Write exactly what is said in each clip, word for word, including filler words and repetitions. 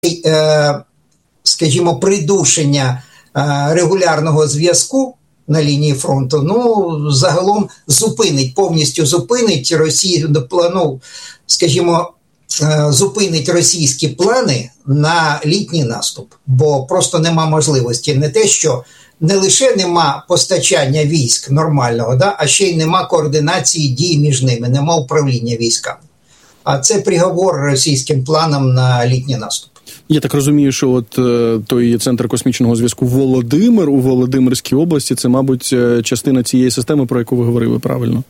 скажімо, придушення регулярного зв'язку на лінії фронту, ну, загалом зупинить, повністю зупинить Росію, ну, скажімо, зупинить російські плани на літній наступ, бо просто нема можливості. Не те, що не лише нема постачання військ нормального, да, а ще й нема координації дій між ними, нема управління військами. А це приговор російським планам на літній наступ. Я так розумію, що от е, той центр космічного зв'язку Володимир у Володимирській області, це, мабуть, частина цієї системи, про яку ви говорили, правильно?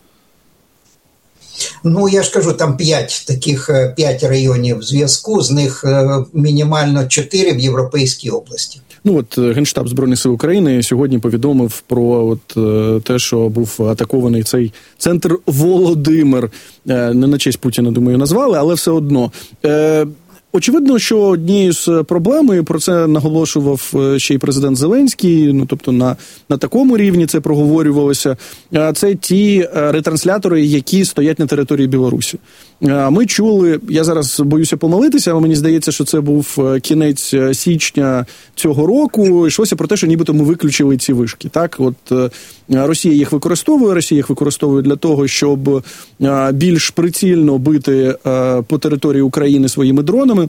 Ну, я ж кажу, там п'ять таких, п'ять районів зв'язку, з них мінімально чотири в Європейській області. Ну, от Генштаб Збройних сил України сьогодні повідомив про от те, що був атакований цей центр Володимир. Не на честь Путіна, думаю, назвали, але все одно. Очевидно, що однією з проблем, і про це наголошував ще й президент Зеленський, ну, тобто на, на такому рівні це проговорювалося, це ті ретранслятори, які стоять на території Білорусі. Ми чули, я зараз боюся помилитися, але мені здається, що це був кінець січня цього року, йшлося про те, що нібито ми виключили ці вишки. Так, от Росія їх використовує, Росія їх використовує для того, щоб більш прицільно бити по території України своїми дронами.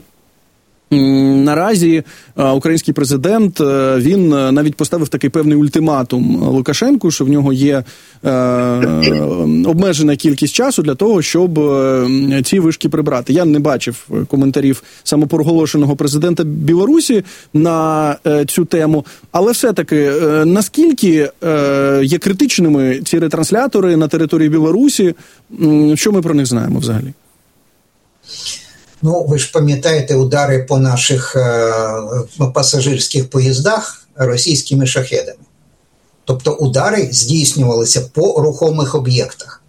Наразі український президент, він навіть поставив такий певний ультиматум Лукашенку, що в нього є е, обмежена кількість часу для того, щоб ці вишки прибрати. Я не бачив коментарів самопроголошеного президента Білорусі на е, цю тему, але все-таки е, наскільки е, є критичними ці ретранслятори на території Білорусі, що ми про них знаємо взагалі? Ну, ви ж пам'ятаєте удари по наших е, пасажирських поїздах російськими шахедами. Тобто удари здійснювалися по рухомих об'єктах.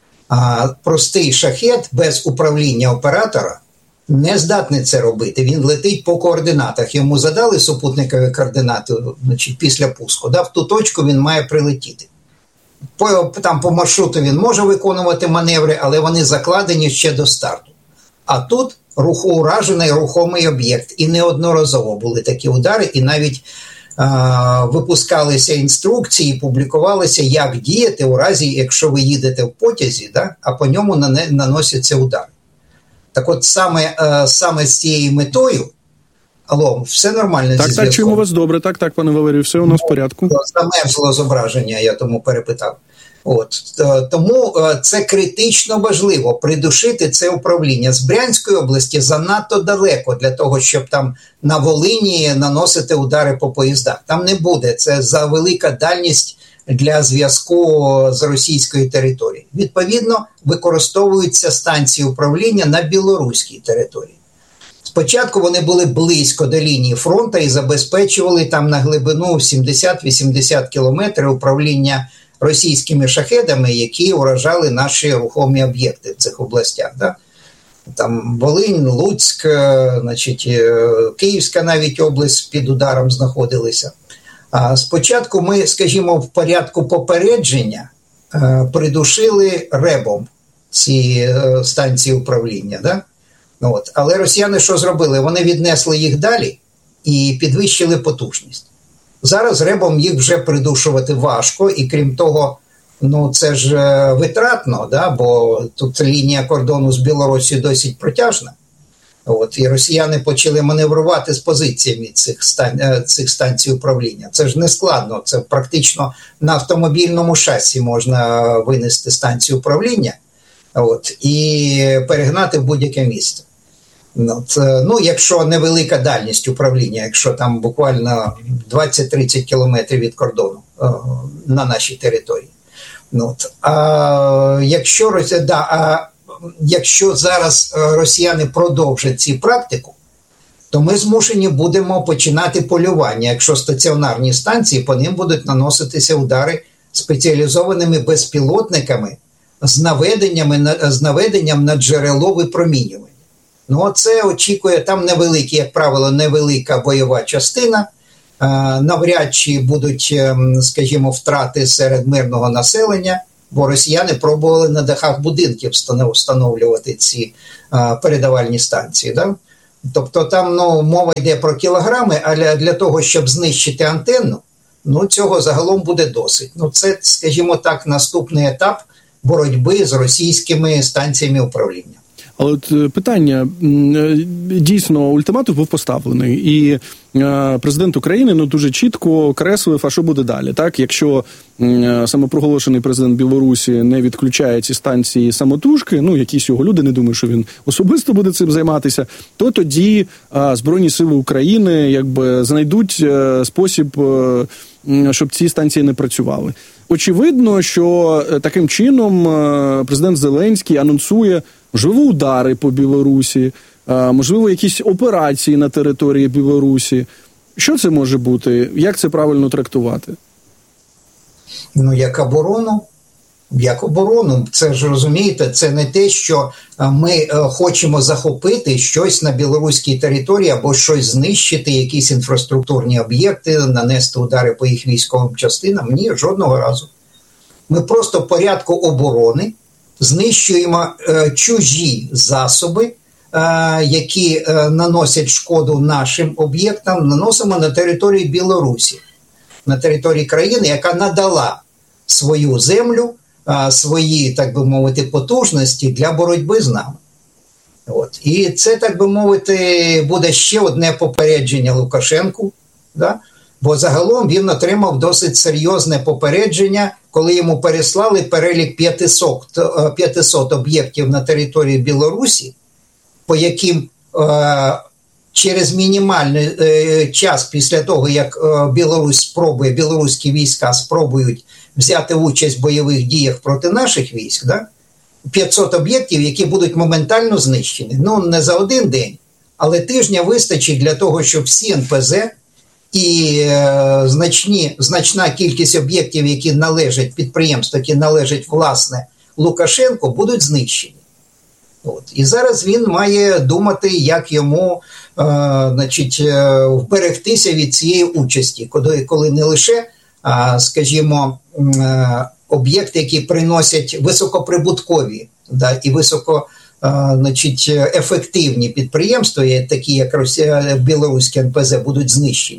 А простий шахед без управління оператора не здатний це робити. Він летить по координатах. Йому задали супутникові координати, значить, після пуску. Да, в ту точку він має прилетіти. По, там по маршруту він може виконувати маневри, але вони закладені ще до старту. А тут рухоуражений рухомий об'єкт. І неодноразово були такі удари, і навіть а, випускалися інструкції, публікувалися, як діяти у разі, якщо ви їдете в потязі, да, а по ньому наносяться удари. Так от саме, а, саме з цією метою, алло, все нормально зі так, зв'язком? Так, чуємо вас добре, так, так, пане Валерію, все у нас в порядку. Замерзло зображення, я тому перепитав. От, тому це критично важливо придушити це управління. З Брянської області занадто далеко для того, щоб там на Волині наносити удари по поїздах. Там не буде. Це за велика дальність для зв'язку з російською територією. Відповідно, використовуються станції управління на білоруській території. Спочатку вони були близько до лінії фронту і забезпечували там на глибину сімдесят-вісімдесят кілометрів управління російськими шахедами, які уражали наші рухомі об'єкти в цих областях. Да? Там Волинь, Луцьк, значить, Київська навіть область під ударом знаходилися. А спочатку ми, скажімо, в порядку попередження е, придушили ребом ці е, станції управління. Да? От. Але росіяни що зробили? Вони віднесли їх далі і підвищили потужність. Зараз ребом їх вже придушувати важко, і крім того, ну це ж витратно, да? Бо тут лінія кордону з Білорусією досить протяжна. От, і росіяни почали маневрувати з позиціями цих, стан... цих станцій управління. Це ж не складно, це практично на автомобільному шасі можна винести станцію управління, от, і перегнати в будь-яке місце. От, ну, якщо невелика дальність управління, якщо там буквально двадцять-тридцять кілометрів від кордону е, на нашій території. От. А якщо, да, а якщо зараз росіяни продовжать цю практику, то ми змушені будемо починати полювання, якщо стаціонарні станції, по ним будуть наноситися удари спеціалізованими безпілотниками з наведеннями, з наведенням на джерело випромінювання. Ну, це очікує, там невеликі, як правило, невелика бойова частина, навряд чи будуть, скажімо, втрати серед мирного населення, бо росіяни пробували на дахах будинків встановлювати ці передавальні станції. Да? Тобто там ну, мова йде про кілограми, але для того, щоб знищити антенну, ну цього загалом буде досить. Ну це, скажімо так, наступний етап боротьби з російськими станціями управління. Але от питання, дійсно, ультиматум був поставлений, і президент України ну, дуже чітко креслив, а що буде далі. Так? Якщо самопроголошений президент Білорусі не відключає ці станції самотужки, ну, якісь його люди, не думаю, що він особисто буде цим займатися, то тоді а, Збройні сили України якби знайдуть а, спосіб, а, щоб ці станції не працювали. Очевидно, що таким чином президент Зеленський анонсує можливо удари по Білорусі, можливо якісь операції на території Білорусі. Що це може бути? Як це правильно трактувати? Ну, як оборону. Як оборону. Це ж, розумієте, це не те, що ми хочемо захопити щось на білоруській території або щось знищити, якісь інфраструктурні об'єкти, нанести удари по їх військовим частинам. Ні, жодного разу. Ми просто в порядку оборони знищуємо е, чужі засоби, е, які е, наносять шкоду нашим об'єктам, наносимо на території Білорусі, на території країни, яка надала свою землю, е, свої, так би мовити, потужності для боротьби з нами. От. І це, так би мовити, буде ще одне попередження Лукашенку, да? Бо загалом він отримав досить серйозне попередження, коли йому переслали перелік п'ятисот об'єктів на території Білорусі, по яким е, через мінімальний е, час після того, як е, Білорусь спробує, білоруські війська спробують взяти участь в бойових діях проти наших військ, да? п'ятсот об'єктів, які будуть моментально знищені. Ну, не за один день, але тижня вистачить для того, щоб всі ен пе зет і е, значні, значна кількість об'єктів, які належать підприємств, які належать, власне, Лукашенку, будуть знищені. От. І зараз він має думати, як йому е, значить, е, вберегтися від цієї участі, коли, коли не лише, а, скажімо, е, об'єкти, які приносять високоприбуткові, да, і високо е, значить, ефективні підприємства, такі як Росія, білоруські ен пе зет, будуть знищені.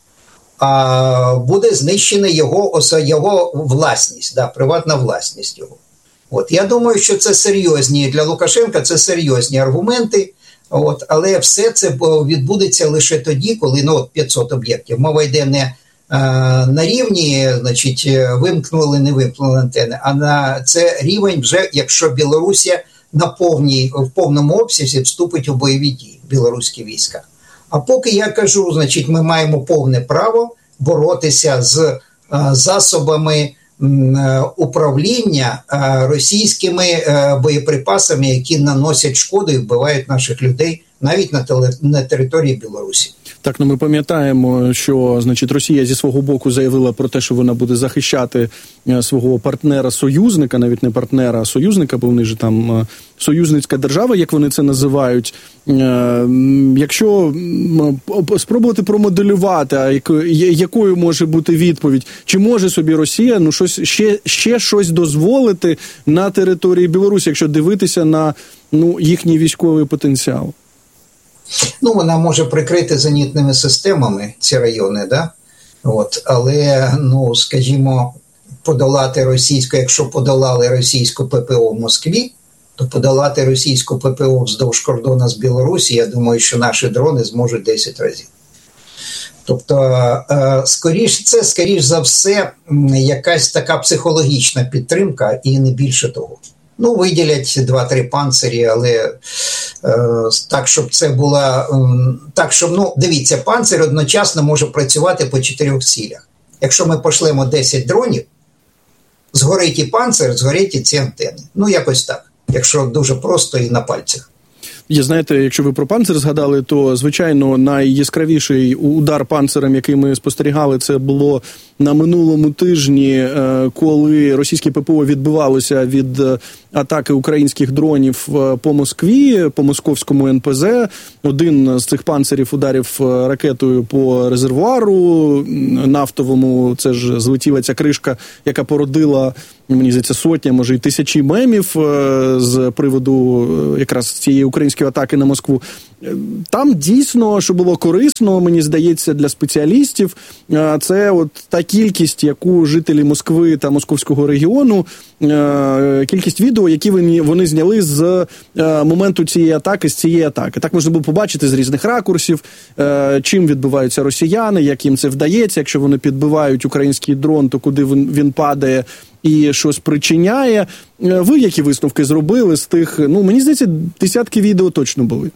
А буде знищена його, його власність, да, приватна власність його. От, я думаю, що це серйозні, для Лукашенка це серйозні аргументи, от, але все це відбудеться лише тоді, коли ну, от п'ятсот об'єктів. Мова йде не а, на рівні, значить, вимкнули, не вимкнули антени, а на це рівень вже, якщо Білорусія на повній, в повному обсязі вступить у бойові дії, білоруські війська. А поки я кажу, значить, ми маємо повне право боротися з а, засобами м, управління а, російськими а, боєприпасами, які наносять шкоду і вбивають наших людей навіть на, теле, на території Білорусі. Так, ну ми пам'ятаємо, що, значить, Росія зі свого боку заявила про те, що вона буде захищати свого партнера-союзника, навіть не партнера, а союзника, бо вони ж там союзницька держава, як вони це називають. Якщо спробувати промоделювати, а якою може бути відповідь, чи може собі Росія ну щось ще, ще щось дозволити на території Білорусі, якщо дивитися на ну їхній військовий потенціал? Ну, вона може прикрити зенітними системами ці райони, да? От, але, ну, скажімо, подолати російську, якщо подолали російську пе пе о в Москві, то подолати російську пе пе о вздовж кордону з Білорусі, я думаю, що наші дрони зможуть десять разів. Тобто, скоріш, це, скоріш за все, якась така психологічна підтримка і не більше того. Ну, виділять два-три панцирі, але е, так, щоб це була... Е, так, щоб, ну, дивіться, панцир одночасно може працювати по чотирьох цілях. Якщо ми пошлемо десять дронів, згорить і панцир, згорять і ці антени. Ну, якось так, якщо дуже просто і на пальцях. Я, знаєте, якщо ви про панцир згадали, то, звичайно, найяскравіший удар панцирем, який ми спостерігали, це було на минулому тижні, коли російське пе пе о відбивалося від атаки українських дронів по Москві, по московському ен пе зет. Один з цих панцирів ударив ракетою по резервуару нафтовому. Це ж злетіла ця кришка, яка породила, мені здається, сотня, може й тисячі мемів з приводу якраз цієї української атаки на Москву. Там дійсно, що було корисно, мені здається, для спеціалістів, це от та кількість, яку жителі Москви та Московського регіону, кількість відео, які вони зняли з моменту цієї атаки, з цієї атаки. Так можна було побачити з різних ракурсів, чим відбиваються росіяни, як їм це вдається, якщо вони підбивають український дрон, то куди він, він падає і що спричиняє. Ви які висновки зробили з тих, ну, мені здається, десятки відео точно були?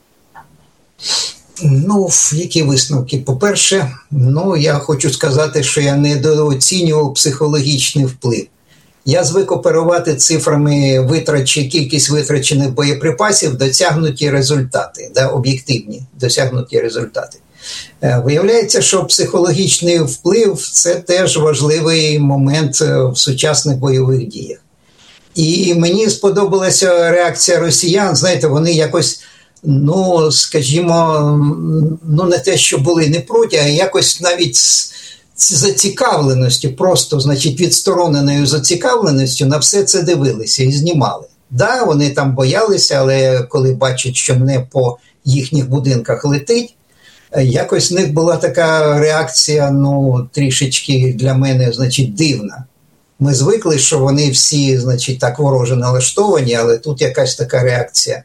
Ну, які висновки? По-перше, ну, я хочу сказати, що я недооцінював психологічний вплив. Я звик оперувати цифрами витрач... кількість витрачених боєприпасів, досягнуті результати, да, об'єктивні досягнуті результати. Виявляється, що психологічний вплив – це теж важливий момент в сучасних бойових діях. І мені сподобалася реакція росіян, знаєте, вони якось, ну, скажімо, ну, не те, що були не проти, а якось навіть з зацікавленістю, просто, значить, відстороненою зацікавленістю на все це дивилися і знімали. Да, вони там боялися, але коли бачать, що не по їхніх будинках летить, якось в них була така реакція, ну, трішечки для мене, значить, дивна. Ми звикли, що вони всі, значить, так вороже налаштовані, але тут якась така реакція,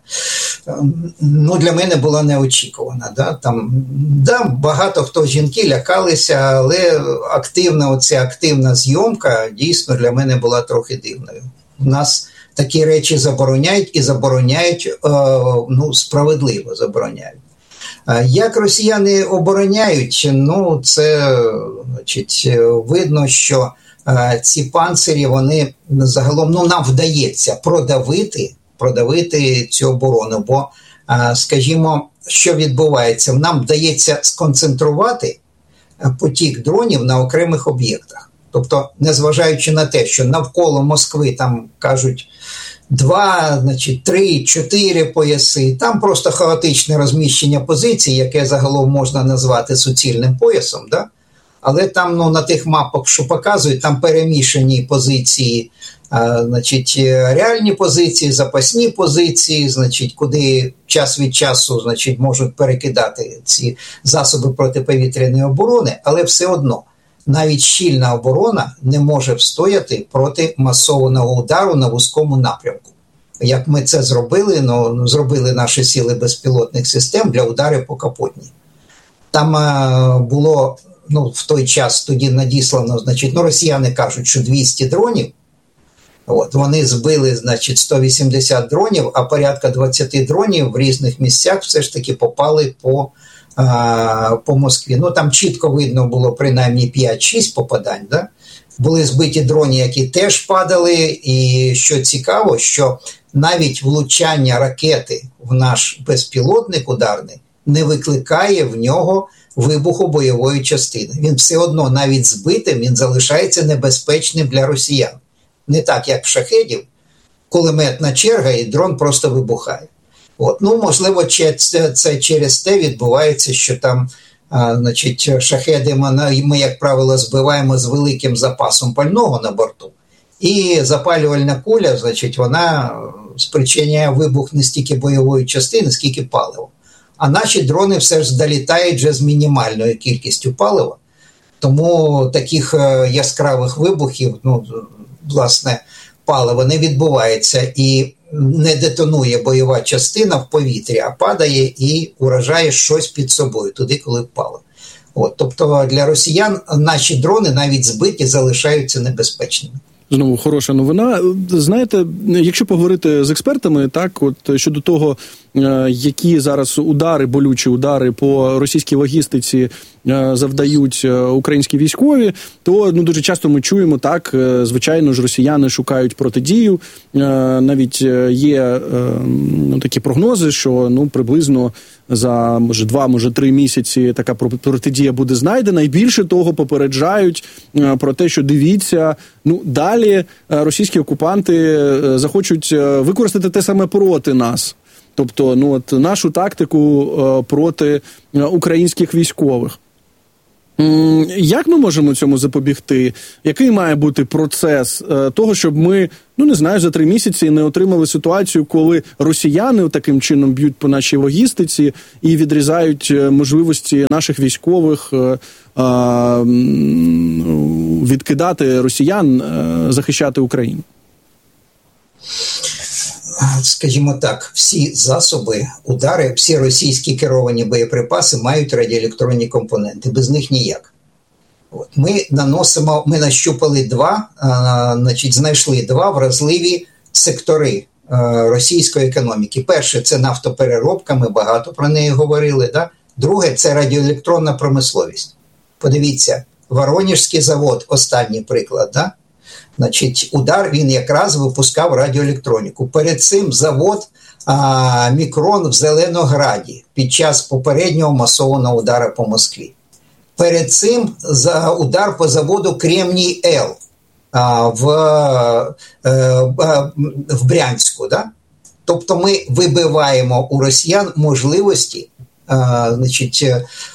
ну, для мене була неочікувана. Да? Там, да, багато хто, жінки лякалися, але активна, оця активна зйомка дійсно для мене була трохи дивною. У нас такі речі забороняють і забороняють, е, ну, справедливо забороняють. Як росіяни обороняють, ну, це, значить, видно, що ці панцирі, вони загалом, ну, нам вдається продавити, продавити цю оборону, бо, скажімо, що відбувається? Нам вдається сконцентрувати потік дронів на окремих об'єктах. Тобто, незважаючи на те, що навколо Москви, там, кажуть, два, значить, три, чотири пояси, там просто хаотичне розміщення позицій, яке загалом можна назвати суцільним поясом, да? Але там, ну, на тих мапах, що показують, там перемішані позиції, а, значить, реальні позиції, запасні позиції, значить, куди час від часу, значить, можуть перекидати ці засоби протиповітряної оборони, але все одно навіть щільна оборона не може встояти проти масованого удару на вузькому напрямку. Як ми це зробили, ну, зробили наші сили безпілотних систем для ударів по Капотні. Там а, було, ну, в той час тоді надіслано, значить, ну, росіяни кажуть, що двісті дронів, от, вони збили, значить, сто вісімдесят дронів, а порядка двадцять дронів в різних місцях все ж таки попали по, а, по Москві. Ну, там чітко видно було принаймні п'ять-шість попадань, да? Були збиті дрони, які теж падали, і що цікаво, що навіть влучання ракети в наш безпілотник ударний не викликає в нього вибуху бойової частини. Він все одно, навіть збитим, він залишається небезпечним для росіян. Не так, як в шахедів, кулеметна черга і дрон просто вибухає. От. Ну, можливо, це, це через те відбувається, що там, а, значить, шахеди ми, ми, як правило, збиваємо з великим запасом пального на борту. І запалювальна куля, значить, вона спричиняє вибух не стільки бойової частини, скільки палива. А наші дрони все ж долітають вже з мінімальною кількістю палива. Тому таких яскравих вибухів, ну, власне, паливо не відбувається і не детонує бойова частина в повітрі, а падає і уражає щось під собою, туди, коли впало. От, тобто для росіян наші дрони, навіть збиті, залишаються небезпечними. Знову хороша новина. Знаєте, якщо поговорити з експертами, так, от щодо того, які зараз удари, болючі удари по російській логістиці завдають українські військові, то, ну, дуже часто ми чуємо, так, звичайно ж, росіяни шукають протидію. Навіть є, ну, такі прогнози, що, ну, приблизно за, може, два, може, три місяці така протидія буде знайдена. І більше того, попереджають про те, що дивіться, ну, далі російські окупанти захочуть використати те саме проти нас. Тобто, ну, от нашу тактику проти українських військових. Як ми можемо цьому запобігти? Який має бути процес того, щоб ми, ну не знаю, за три місяці не отримали ситуацію, коли росіяни таким чином б'ють по нашій логістиці і відрізають можливості наших військових відкидати росіян, захищати Україну? Скажімо так, всі засоби, удари, всі російські керовані боєприпаси мають радіоелектронні компоненти, без них ніяк. От. Ми наносимо, ми нащупали два, а, значить, знайшли два вразливі сектори а, російської економіки. Перше – це нафтопереробка, ми багато про неї говорили. Да? Друге – це радіоелектронна промисловість. Подивіться, Воронежський завод, останній приклад, да? Значить, удар, він якраз випускав радіоелектроніку. Перед цим завод а, «Мікрон» в Зеленограді під час попереднього масованого удару по Москві. Перед цим за удар по заводу «Кремній-Л» а, в, а, в Брянську. Да? Тобто ми вибиваємо у росіян можливості а, значить,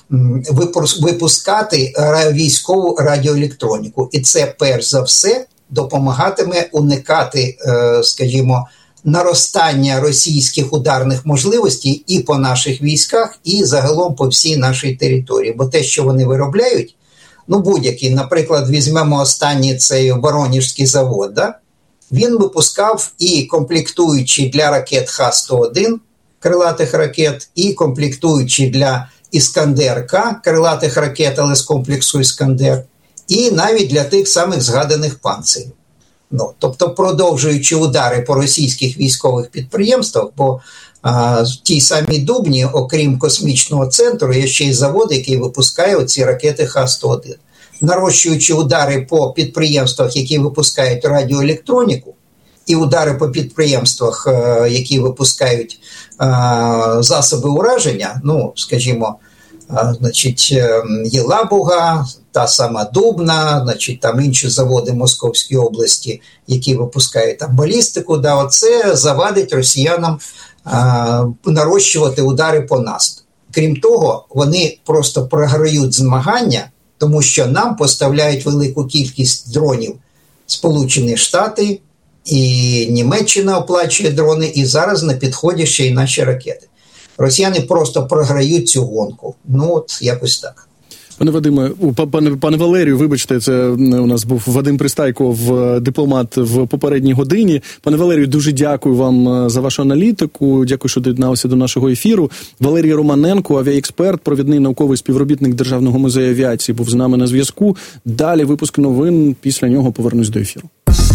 випускати військову радіоелектроніку. І це, перш за все, допомагатиме уникати, скажімо, наростання російських ударних можливостей і по наших військах, і загалом по всій нашій території. Бо те, що вони виробляють, ну будь-який, наприклад, візьмемо останній цей Воронежський завод, да? Він випускав і комплектуючі для ракет Х сто один, крилатих ракет, і комплектуючі для Іскандер-К, крилатих ракет, але з комплексу Іскандер, і навіть для тих самих згаданих панцирів. Ну, тобто, продовжуючи удари по російських військових підприємствах, бо а, в тій самій Дубні, окрім космічного центру, є ще й завод, який випускає оці ракети Х сто один. Нарощуючи удари по підприємствах, які випускають радіоелектроніку, і удари по підприємствах, а, які випускають а, засоби ураження, ну, скажімо, а, значить, Єлабуга, та сама Дубна, значить, там інші заводи Московської області, які випускають там балістику, да, оце завадить росіянам а, нарощувати удари по нас. Крім того, вони просто програють змагання, тому що нам поставляють велику кількість дронів Сполучені Штати, і Німеччина оплачує дрони, і зараз на підході ще й наші ракети. Росіяни просто програють цю гонку. Ну, от якось так. Пане Вадиме, пане, пане Валерію, вибачте, це у нас був Вадим Пристайко, дипломат в попередній годині. Пане Валерію, дуже дякую вам за вашу аналітику, дякую, що доєдналися до нашого ефіру. Валерій Романенко, авіаексперт, провідний науковий співробітник Державного музею авіації, був з нами на зв'язку. Далі випуск новин, після нього повернусь до ефіру.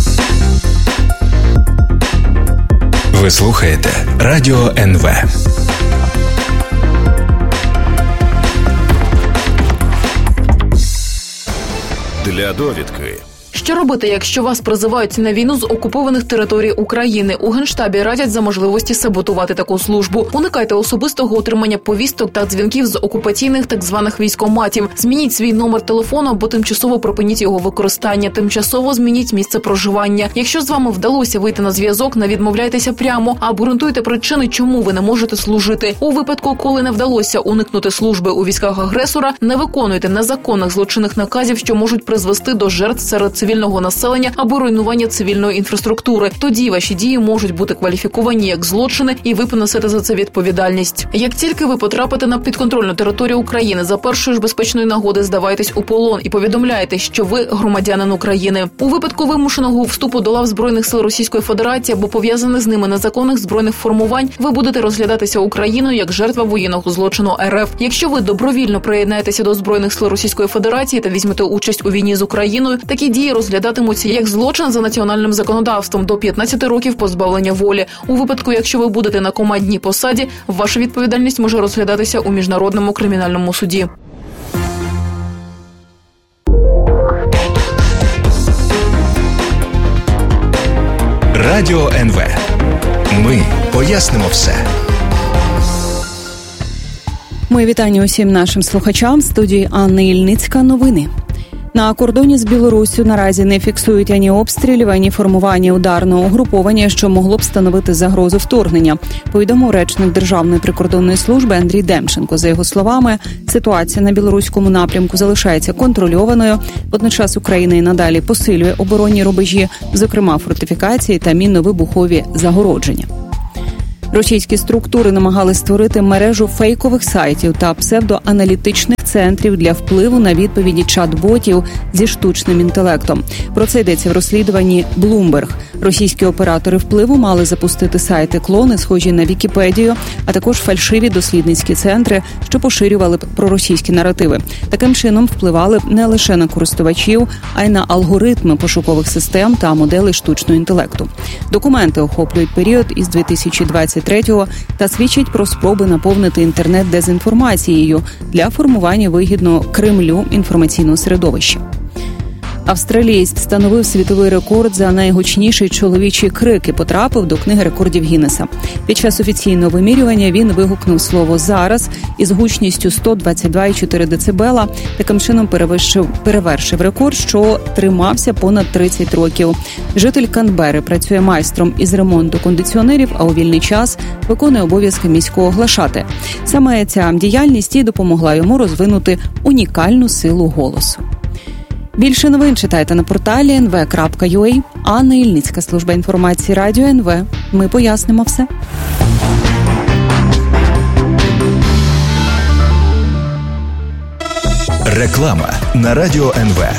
Ви слухаєте Радіо ен ве. Для довідки. Що робити, якщо вас призивають на війну з окупованих територій України? У Генштабі радять за можливості саботувати таку службу. Уникайте особистого отримання повісток та дзвінків з окупаційних так званих військкоматів. Змініть свій номер телефону або тимчасово припиніть його використання. Тимчасово змініть місце проживання. Якщо з вами вдалося вийти на зв'язок, не відмовляйтеся прямо, а обґрунтуйте причини, чому ви не можете служити. У випадку, коли не вдалося уникнути служби у військах агресора, не виконуйте незаконних злочинних наказів, що можуть призвести до жертв серед цивільного населення або руйнування цивільної інфраструктури. Тоді ваші дії можуть бути кваліфіковані як злочини, і ви понесете за це відповідальність. Як тільки ви потрапите на підконтрольну територію України, за першої ж безпечної нагоди здавайтесь у полон і повідомляйте, що ви громадянин України. У випадку вимушеного вступу до лав Збройних сил Російської Федерації або пов'язаних з ними незаконних збройних формувань, ви будете розглядатися Україною як жертва воєнного злочину ер еф. Якщо ви добровільно приєднаєтеся до Збройних сил Російської Федерації та візьмете участь у війні з Україною, такі дії розглядатимуться як злочин за національним законодавством до п'ятнадцяти років позбавлення волі. У випадку, якщо ви будете на командній посаді, ваша відповідальність може розглядатися у Міжнародному кримінальному суді. Радіо ен ве. Ми пояснимо все. Мої вітання усім нашим слухачам. В студії Анна Ільницька. Новини. На кордоні з Білоруссю наразі не фіксують ані обстрілів, ані формування ударного угруповання, що могло б становити загрозу вторгнення, повідомив речник Державної прикордонної служби Андрій Демченко. За його словами, ситуація на білоруському напрямку залишається контрольованою, водночас Україна і надалі посилює оборонні рубежі, зокрема фортифікації та мінно-вибухові загородження. Російські структури намагались створити мережу фейкових сайтів та псевдоаналітичних центрів для впливу на відповіді чат-ботів зі штучним інтелектом. Про це йдеться в розслідуванні Bloomberg. Російські оператори впливу мали запустити сайти-клони, схожі на Вікіпедію, а також фальшиві дослідницькі центри, що поширювали проросійські наративи. Таким чином впливали не лише на користувачів, а й на алгоритми пошукових систем та моделей штучного інтелекту. Документи охоплюють період із дві тисячі двадцять третього та свідчать про спроби наповнити інтернет дезінформацією для формування вигідного Кремлю інформаційного середовища. Австралієць встановив світовий рекорд за найгучніший чоловічий крик і потрапив до книги рекордів Гіннеса. Під час офіційного вимірювання він вигукнув слово «зараз» із гучністю сто двадцять два цілих чотири децибела. Таким чином перевершив, перевершив рекорд, що тримався понад тридцять років. Житель Канбери працює майстром із ремонту кондиціонерів, а у вільний час виконує обов'язки міського глашати. Саме ця діяльність і допомогла йому розвинути унікальну силу голосу. Більше новин читайте на порталі ен ве крапка ю а. Анна Ільницька, служба інформації Радіо ен ве. Ми пояснимо все. Реклама на Радіо ен ве.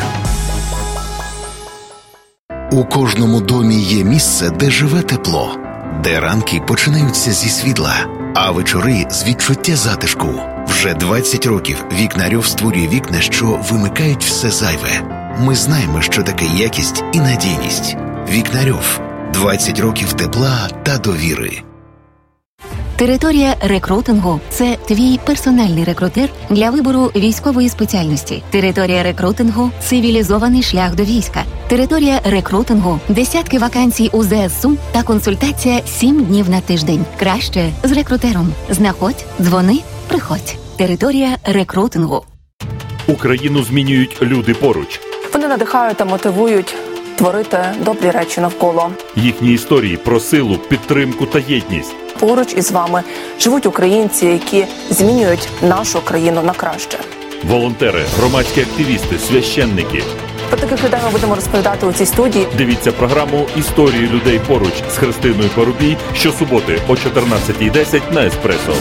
У кожному домі є місце, де живе тепло, де ранки починаються зі світла, а вечори з відчуття затишку. Вже двадцять років Вікнарьов створює вікна, що вимикають все зайве. Ми знаємо, що таке якість і надійність. Вікнарьов. двадцять років тепла та довіри. Територія рекрутингу – це твій персональний рекрутер для вибору військової спеціальності. Територія рекрутингу – цивілізований шлях до війська. Територія рекрутингу – десятки вакансій у зе ес у та консультація сім днів на тиждень. Краще з рекрутером. Знаходь, дзвони, приходь. Територія рекрутингу. Україну змінюють люди поруч. Вони надихають та мотивують творити добрі речі навколо. Їхні історії про силу, підтримку та єдність. Поруч із вами живуть українці, які змінюють нашу країну на краще. Волонтери, громадські активісти, священники. Про таких людей ми будемо розповідати у цій студії. Дивіться програму «Історії людей поруч» з Христиною Парубій щосуботи о чотирнадцятій десять на Еспресо.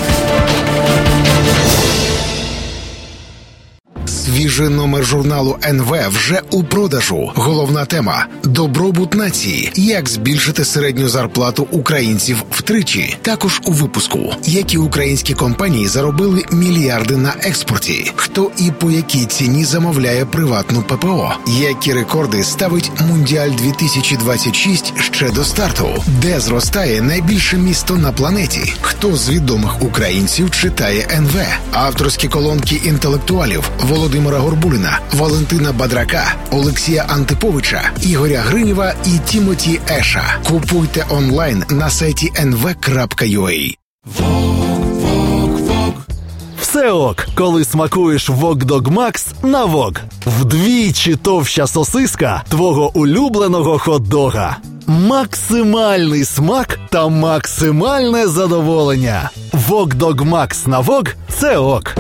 Свіжий номер журналу ен ве вже у продажу. Головна тема – добробут нації. Як збільшити середню зарплату українців втричі. Також у випуску. Які українські компанії заробили мільярди на експорті. Хто і по якій ціні замовляє приватну пе пе о. Які рекорди ставить Мундіаль дві тисячі двадцять шість ще до старту. Де зростає найбільше місто на планеті. Хто з відомих українців читає ен ве. Авторські колонки інтелектуалів Володимира Горбуліна, Валентина Бадрака, Олексія Антиповича, Ігоря Гринєва і Тімоті Еша. Купуйте онлайн на сайті ен ве крапка ю а. Все ок, коли смакуєш Wok Dog Max на Wok. Вдвічі товща сосиска твого улюбленого хот-дога. Максимальний смак та максимальне задоволення. Wok Dog Max на Wok – це ок.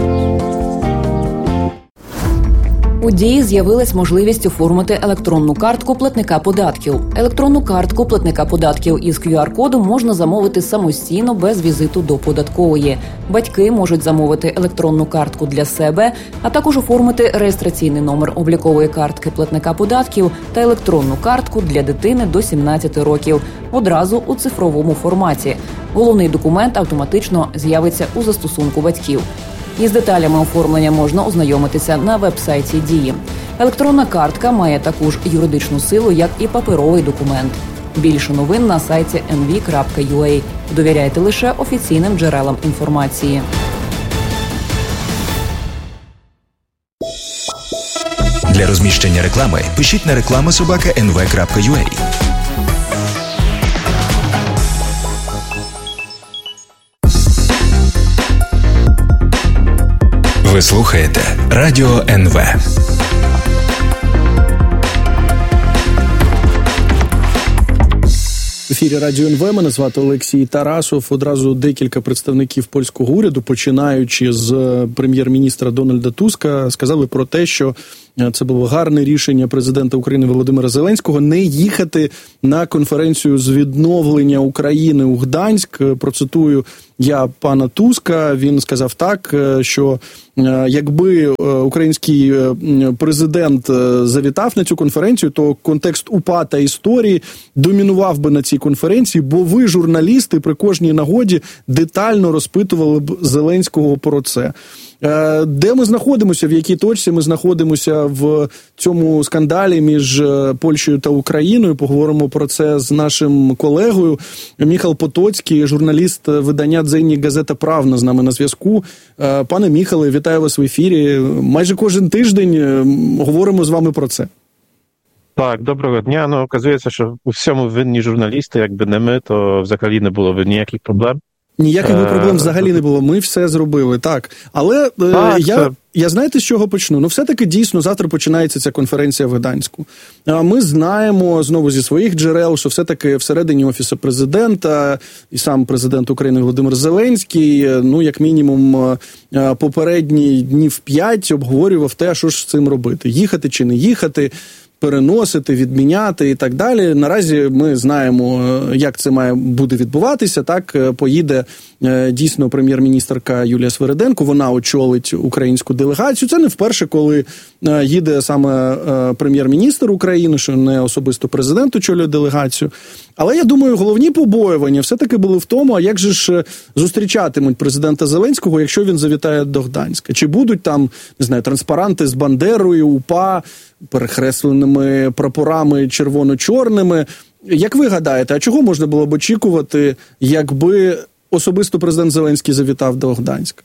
У Дії з'явилась можливість оформити електронну картку платника податків. Електронну картку платника податків із кю ар-кодом можна замовити самостійно без візиту до податкової. Батьки можуть замовити електронну картку для себе, а також оформити реєстраційний номер облікової картки платника податків та електронну картку для дитини до сімнадцяти років одразу у цифровому форматі. Головний документ автоматично з'явиться у застосунку батьків. Із деталями оформлення можна ознайомитися на веб-сайті Дії. Електронна картка має таку ж юридичну силу, як і паперовий документ. Більше новин на сайті ен ве крапка ю а. Довіряйте лише офіційним джерелам інформації. Для розміщення реклами пишіть на реклама собака ен ве крапка ю а. Ви слухаєте Радіо ен ве. В ефірі Радіо ен ве, мене звати Олексій Тарасов. Одразу декілька представників польського уряду, починаючи з прем'єр-міністра Дональда Туска, сказали про те, що це було гарне рішення президента України Володимира Зеленського не їхати на конференцію з відновлення України у Гданськ. Процитую я пана Туска, він сказав так, що якби український президент завітав на цю конференцію, то контекст УПА та історії домінував би на цій конференції, бо ви, журналісти, при кожній нагоді детально розпитували б Зеленського про це. Де ми знаходимося, в якій точці ми знаходимося в цьому скандалі між Польщею та Україною? Поговоримо про це з нашим колегою. Міхал Потоцький, журналіст видання «Дзеннік Газета Правна» з нами на зв'язку. Пане Міхале, вітаю вас в ефірі. Майже кожен тиждень говоримо з вами про це. Так, доброго дня. Ну, оказується, що у всьому винні журналісти, якби не ми, то взагалі не було б ніяких проблем. Ніяких би проблем взагалі не було, ми все зробили, так. Але так, я, це... я знаєте, з чого почну? Ну, все-таки дійсно завтра починається ця конференція в Гданську. Ми знаємо, знову зі своїх джерел, що все-таки всередині Офісу президента і сам президент України Володимир Зеленський, ну, як мінімум, попередні днів п'ять обговорював те, що ж з цим робити. Їхати чи не їхати, переносити, відміняти і так далі. Наразі ми знаємо, як це має буде відбуватися. Так, поїде дійсно прем'єр-міністерка Юлія Свериденко, вона очолить українську делегацію. Це не вперше, коли їде саме прем'єр-міністр України, що не особисто президент очолює делегацію. Але я думаю, головні побоювання все-таки були в тому, а як же ж зустрічатимуть президента Зеленського, якщо він завітає до Гданська? Чи будуть там, не знаю, транспаранти з Бандерою, УПА, перехресленими прапорами червоно-чорними? Як ви гадаєте, а чого можна було б очікувати, якби особисто президент Зеленський завітав до Гданська?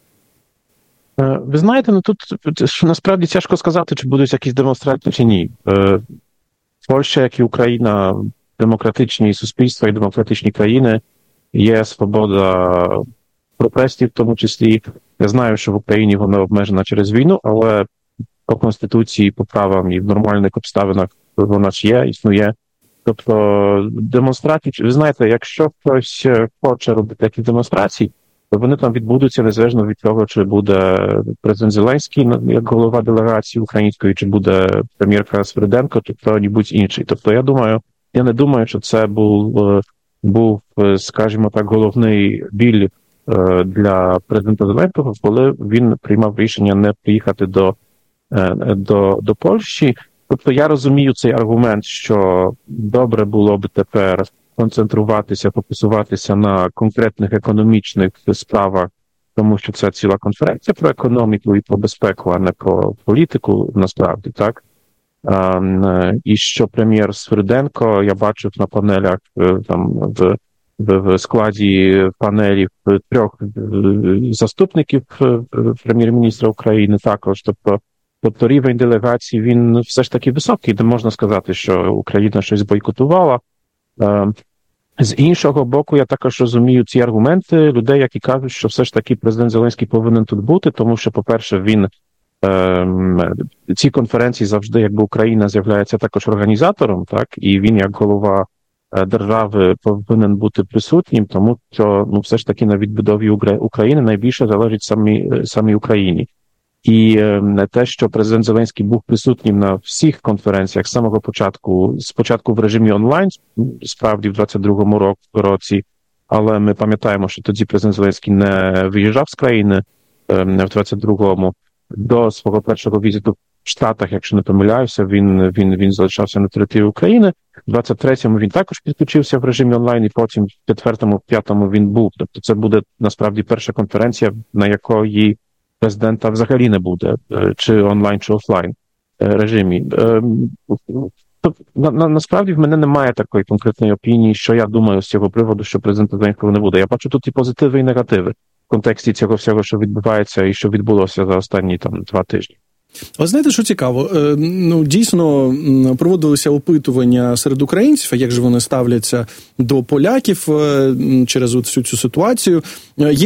Ви знаєте, ну тут що насправді тяжко сказати, чи будуть якісь демонстрації, чи ні. Польща, як і Україна, демократичні суспільства і демократичні країни, є свобода протестів, в тому числі. Я знаю, що в Україні вона обмежена через війну, але по Конституції, по правам і в нормальних обставинах вона ж є, існує. Тобто демонстрації, ви знаєте, якщо хтось хоче робити якісь демонстрації, то вони там відбудуться незалежно від того, чи буде президент Зеленський як голова делегації української, чи буде прем'єрка Свериденко, чи хто-небудь інший. Тобто я думаю, я не думаю, що це був, був, скажімо так, головний біль для президента Зеленського, коли він приймав рішення не приїхати до, до, до Польщі. Тобто я розумію цей аргумент, що добре було б тепер концентруватися, фокусуватися на конкретних економічних справах, тому що це ціла конференція про економіку і про безпеку, а не про політику, насправді, так? А, і що прем'єр Свериденко, я бачив на панелях, там, в, в, в складі панелів трьох заступників прем'єр-міністра України також, тобто Тобто рівень делегації, він все ж таки високий, де можна сказати, що Україна щось бойкотувала. З іншого боку, я також розумію ці аргументи людей, які кажуть, що все ж таки президент Зеленський повинен тут бути, тому що, по-перше, він ці конференції завжди, якби Україна з'являється також організатором, так, і він як голова держави повинен бути присутнім, тому що, ну, все ж таки на відбудові України найбільше залежить самі, самій Україні. І е, те, що президент Зеленський був присутнім на всіх конференціях з самого початку, спочатку в режимі онлайн, справді в двадцять другому році, але ми пам'ятаємо, що тоді президент Зеленський не виїжджав з країни е, в двадцять другому. До свого першого візиту в Штатах, якщо не помиляюся, він, він, він залишався на території України. В двадцять третьому він також підключився в режимі онлайн, і потім в четвертому, п'ятому він був. Тобто це буде насправді перша конференція, на якої президента взагалі не буде, чи онлайн, чи офлайн режимі. На, на, насправді в мене немає такої конкретної опінії, що я думаю з цього приводу, що президента Зеленського не буде. Я бачу тут і позитиви, і негативи в контексті цього всього, що відбувається і що відбулося за останні там два тижні. Ви знаєте, що цікаво? Ну, дійсно, проводилися опитування серед українців, а як же вони ставляться до поляків через от всю цю ситуацію. Є от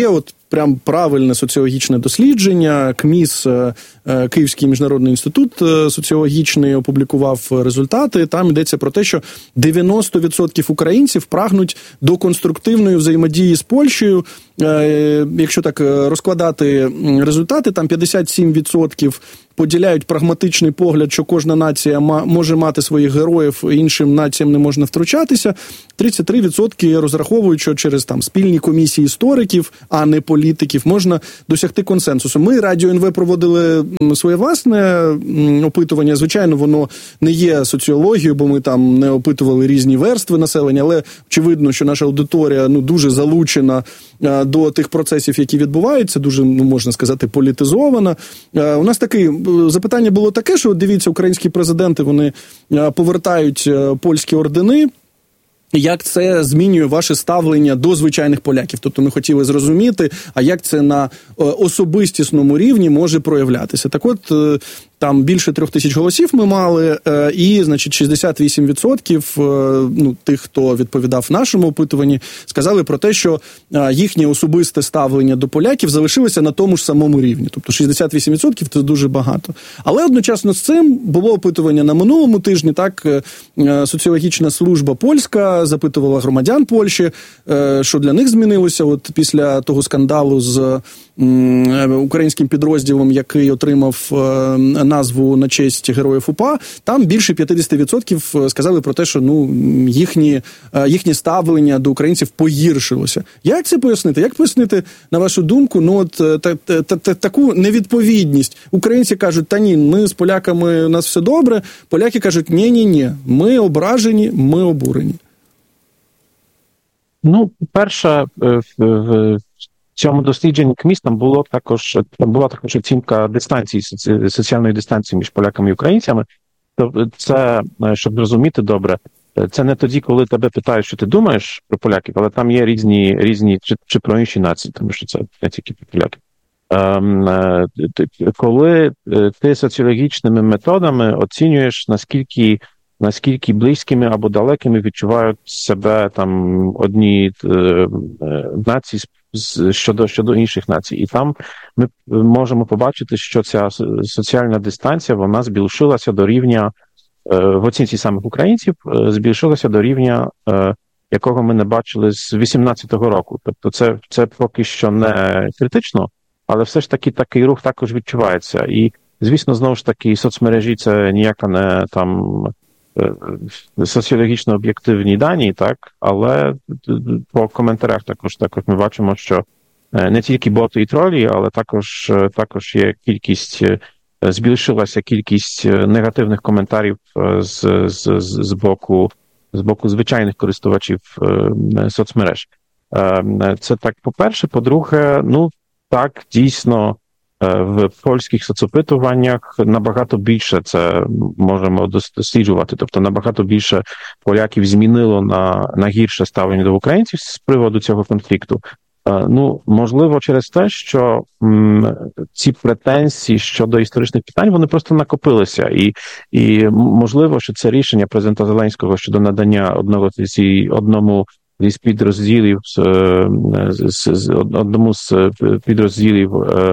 прям правильне соціологічне дослідження. КМІС, Київський міжнародний інститут соціологічний, опублікував результати. Там йдеться про те, що дев'яносто відсотків українців прагнуть до конструктивної взаємодії з Польщею. Якщо так розкладати результати, там п'ятдесят сім відсотків поділяють прагматичний погляд, що кожна нація може мати своїх героїв, іншим націям не можна втручатися. тридцять три відсотки розраховують, що через там спільні комісії істориків, а не політиків, можна досягти консенсусу. Ми, Радіо ен ве, проводили своє власне опитування. Звичайно, воно не є соціологією, бо ми там не опитували різні верстви населення, але очевидно, що наша аудиторія ну, дуже залучена до тих процесів, які відбуваються, дуже, ну, можна сказати, політизована. У нас таке запитання було таке, що, дивіться, українські президенти, вони повертають польські ордени. Як це змінює ваше ставлення до звичайних поляків? Тобто ми хотіли зрозуміти, а як це на особистісному рівні може проявлятися. Так от, там більше трьох тисяч голосів ми мали, і, значить, шістдесят вісім відсотків ну, тих, хто відповідав нашому опитуванні, сказали про те, що їхнє особисте ставлення до поляків залишилося на тому ж самому рівні. Тобто шістдесят вісім відсотків – це дуже багато. Але одночасно з цим було опитування на минулому тижні, так, соціологічна служба польська запитувала громадян Польщі, що для них змінилося от після того скандалу з українським підрозділом, який отримав назву на честь героїв УПА. Там більше п'ятдесят відсотків сказали про те, що ну, їхні, їхнє ставлення до українців погіршилося. Як це пояснити? Як пояснити, на вашу думку, ну, от, та, та, та, таку невідповідність? Українці кажуть, та ні, ми з поляками, у нас все добре. Поляки кажуть, ні-ні-ні, ми ображені, ми обурені. Ну, перше, в цьому дослідженні КМІС там було також, там була також оцінка дистанції, соціальної дистанції між поляками і українцями. Тобто це, щоб розуміти добре, це не тоді, коли тебе питають, що ти думаєш про поляків, але там є різні, різні чи, чи про інші нації, тому що це не тільки про поляків. Ем, коли ти соціологічними методами оцінюєш, наскільки наскільки близькими або далекими відчувають себе там одні е, е, нації щодо, щодо інших націй. І там ми можемо побачити, що ця соціальна дистанція, вона збільшилася до рівня, е, в оцінці самих українців, е, збільшилася до рівня, е, якого ми не бачили з вісімнадцятого року. Тобто це, це поки що не критично, але все ж таки такий рух також відчувається. І, звісно, знову ж таки, соцмережі – це ніяка не там соціологічно об'єктивні дані, так, але по коментарях також також ми бачимо, що не тільки боти і тролі, але також також є кількість, збільшилася кількість негативних коментарів з, з, з боку з боку звичайних користувачів соцмереж. Це так, по-перше. По-друге, ну, так, дійсно, в польських соцопитуваннях набагато більше це можемо досліджувати. Тобто набагато більше поляків змінило на, на гірше ставлення до українців з приводу цього конфлікту. Ну, можливо, через те, що м, ці претензії щодо історичних питань, вони просто накопилися. І, і можливо, що це рішення президента Зеленського щодо надання одного з, одному з підрозділів, з, з, з, одному з підрозділів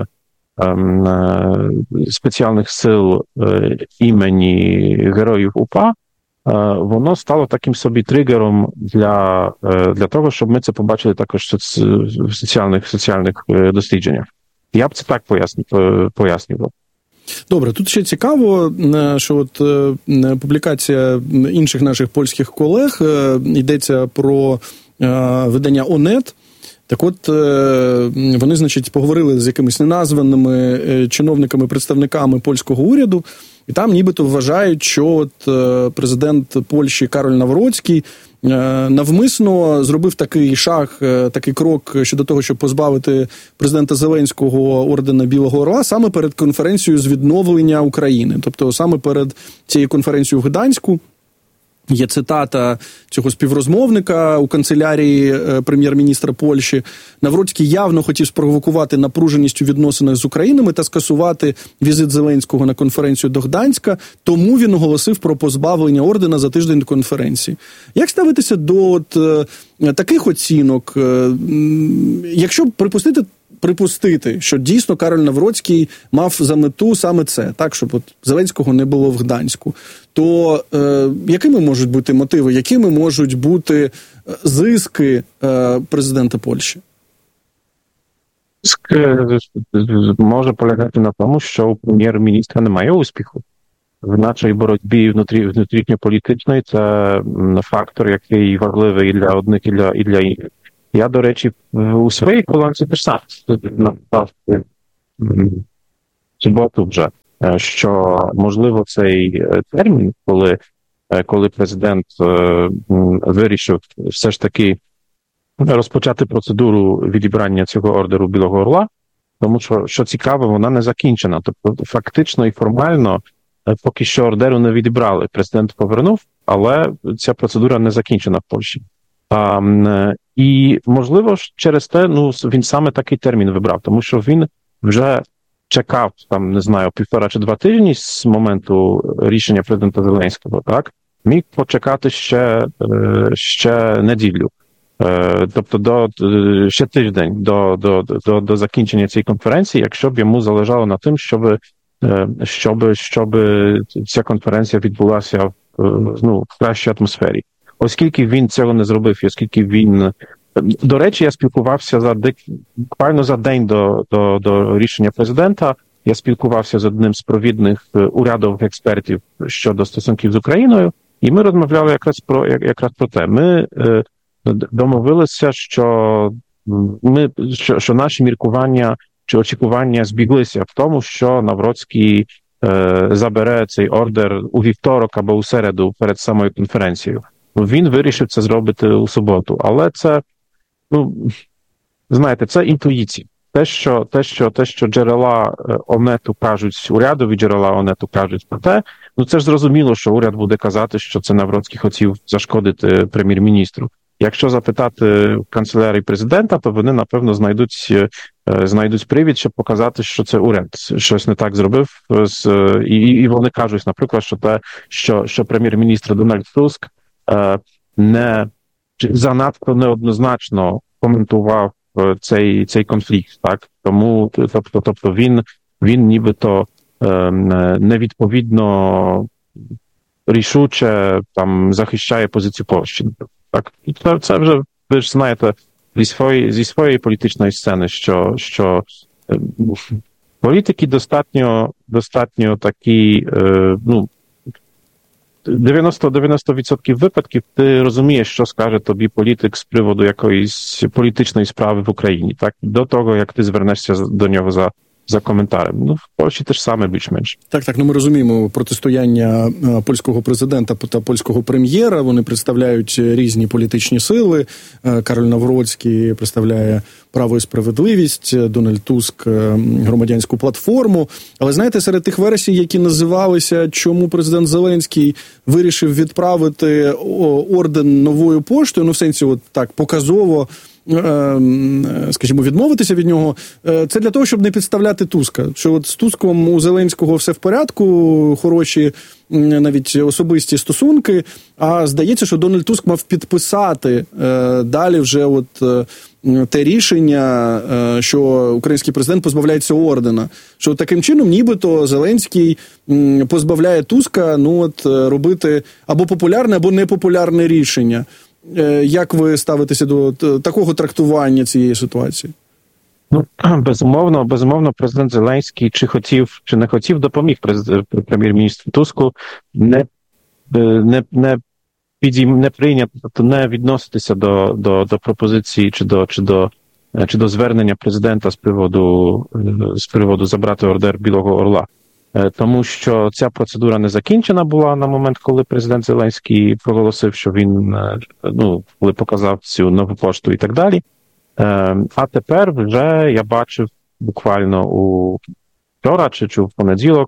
спеціальних сил імені героїв УПА, воно стало таким собі тригером для, для того, щоб ми це побачили також в соціальних, соціальних дослідженнях. Я б це так пояснював. Добре, тут ще цікаво, що от публікація інших наших польських колег, йдеться про видання ОНЕТ. Так от, вони, значить, поговорили з якимись неназваними чиновниками, представниками польського уряду, і там нібито вважають, що от президент Польщі Кароль Навроцький навмисно зробив такий шаг, такий крок щодо того, щоб позбавити президента Зеленського ордена Білого Орла саме перед конференцією з відновлення України. Тобто саме перед цією конференцією в Гданську. Є цитата цього співрозмовника у канцелярії прем'єр-міністра Польщі. Навроцький явно хотів спровокувати напруженість у відносинах з Україною та скасувати візит Зеленського на конференцію до Гданська, тому він оголосив про позбавлення ордена за тиждень до конференції. Як ставитися до от, таких оцінок? Якщо припустити припустити, що дійсно Кароль Навроцький мав за мету саме це, так, щоб от Зеленського не було в Гданську, то е, якими можуть бути мотиви, якими можуть бути зиски е, президента Польщі? Зиск може полягати на тому, що у прем'єр-міністра немає успіху. В нашій боротьбі внутрі, внутрішньополітичної це фактор, який важливий і для одних, і для, і для інших. Я, до речі, у своїй колонці теж сам написав суботу вже, що, можливо, цей термін, коли, коли президент вирішив все ж таки розпочати процедуру відібрання цього ордеру Білого Орла, тому що, що цікаво, вона не закінчена. Тобто, фактично і формально, поки що ордеру не відібрали. Президент повернув, але ця процедура не закінчена в Польщі. А, і, можливо, через те, ну, він саме такий термін вибрав, тому що він вже чекав, там, не знаю, півтора чи два тижні з моменту рішення президента Зеленського, так? Міг почекати ще, ще неділю. Тобто до, ще тиждень до, до, до, до закінчення цієї конференції, якщо б йому залежало на тим, щоб, щоб, щоб ця конференція відбулася в, ну, в кращій атмосфері. Оскільки він цього не зробив, і оскільки він... До речі, я спілкувався за буквально за день до, до, до рішення президента, я спілкувався з одним з провідних урядових експертів щодо стосунків з Україною, і ми розмовляли якраз про, якраз про те. Ми е, домовилися, що, ми, що, що наші міркування чи очікування збіглися в тому, що Навроцький е, забере цей ордер у вівторок або у середу перед самою конференцією. Він вирішив це зробити у суботу, але це, ну, знаєте, це інтуїція. Те, що, те, що, те, що джерела Онету кажуть, урядові джерела Онету кажуть про те, ну це ж зрозуміло, що уряд буде казати, що це Навроцький хотів зашкодити прем'єр-міністру. Якщо запитати в канцелярії президента, то вони, напевно, знайдуть, знайдуть привід, щоб показати, що це уряд щось не так зробив. І, і вони кажуть, наприклад, що те, що, що прем'єр-міністр Дональд Туск не занадто неоднозначно коментував цей, цей конфлікт, так? Тому, тобто, тобто він, він нібито невідповідно рішуче там захищає позицію Польщі. Так, це, це вже, ви ж знаєте, зі своєї, зі своєї політичної сцени, що, що е, політики достатньо, достатньо такі, е, ну, дев'яносто відсотків випадків ти розумієш, що скаже тобі політик з приводу якоїсь політичної справи в Україні, так, до того, як ти звернешся до нього за за коментарем. Ну, в Польщі теж саме більш-менш. Так, так, ну ми розуміємо протистояння польського президента та польського прем'єра, вони представляють різні політичні сили. Кароль Навроцький представляє «Право і справедливість», Дональд Туск «Громадянську платформу». Але знаєте, серед тих версій, які називалися, чому президент Зеленський вирішив відправити орден новою поштою, ну в сенсі от так показово, скажімо, відмовитися від нього, це для того, щоб не підставляти Туска. Що от з Туском у Зеленського все в порядку, хороші навіть особисті стосунки, а здається, що Дональд Туск мав підписати далі вже от те рішення, що український президент позбавляється ордена. Що таким чином нібито Зеленський позбавляє Туска, ну от робити або популярне, або непопулярне рішення. Як ви ставитеся до такого трактування цієї ситуації? Ну, безумовно, безумовно, президент Зеленський чи хотів, чи не хотів, допоміг прем'єр-міністру Туску не, не, не, підійм, не прийняти, тобто не відноситися до, до, до пропозиції чи до, чи, до, чи до звернення президента з приводу, з приводу забрати ордер Білого Орла. Тому що ця процедура не закінчена була на момент, коли президент Зеленський проголосив, що він, ну, коли показав цю нову пошту і так далі. А тепер вже я бачив буквально у вчора чи, чи в понеділок